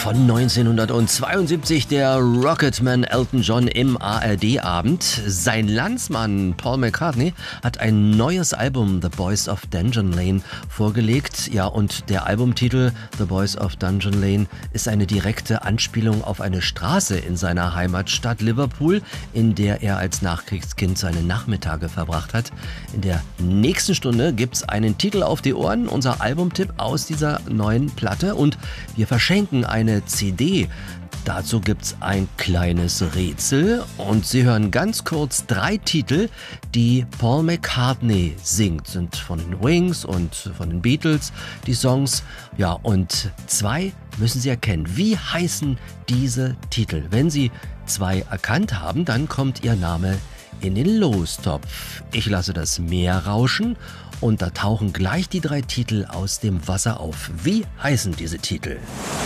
von 1972, der Rocketman Elton John im ARD-Abend. Sein Landsmann Paul McCartney hat ein neues Album, The Boys of Dungeon Lane, vorgelegt. Ja, und der Albumtitel The Boys of Dungeon Lane ist eine direkte Anspielung auf eine Straße in seiner Heimatstadt Liverpool, in der er als Nachkriegskind seine Nachmittage verbracht hat. In der nächsten Stunde gibt's einen Titel auf die Ohren, unser Albumtipp aus dieser neuen Platte, und wir verschenken eine CD. Dazu gibt's ein kleines Rätsel und Sie hören ganz kurz 3 Titel, die Paul McCartney singt. Sind von den Wings und von den Beatles die Songs. Ja, und 2 müssen Sie erkennen. Wie heißen diese Titel? Wenn Sie 2 erkannt haben, dann kommt Ihr Name in den Lostopf. Ich lasse das Meer rauschen und da tauchen gleich die 3 Titel aus dem Wasser auf. Wie heißen diese Titel?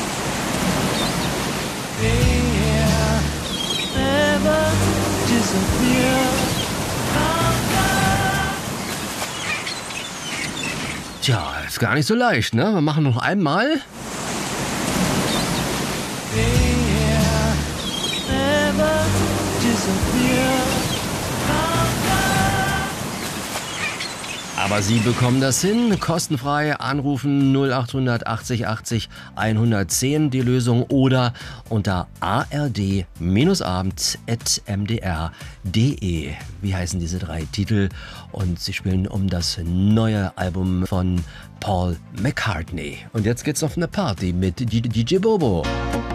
Tja, ist gar nicht so leicht, ne? Wir machen noch einmal. Aber Sie bekommen das hin. Kostenfrei anrufen 0800 80 80 110 die Lösung oder unter ard-abend@mdr.de. Wie heißen diese 3 Titel? Und sie spielen um das neue Album von Paul McCartney. Und jetzt geht's auf eine Party mit DJ Bobo.